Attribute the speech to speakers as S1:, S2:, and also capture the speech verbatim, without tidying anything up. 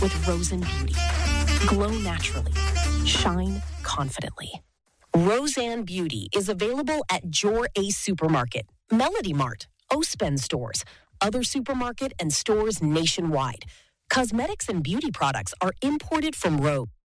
S1: with Rosen Beauty. Glow naturally. Shine confidently. Roseanne Beauty is available at Jor Ace Supermarket, Melody Mart, Ospen stores, other supermarket and stores nationwide. Cosmetics and beauty products are imported from Rose.